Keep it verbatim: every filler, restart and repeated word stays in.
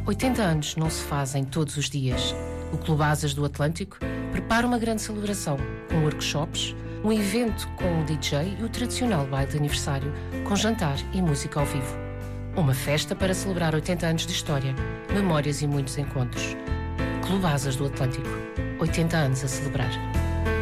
oitenta anos não se fazem todos os dias. O Clube Asas do Atlântico prepara uma grande celebração, com workshops, um evento com o D J e o tradicional baile de aniversário, com jantar e música ao vivo. Uma festa para celebrar oitenta anos de história, memórias e muitos encontros. Clube Asas do Atlântico. oitenta anos a celebrar.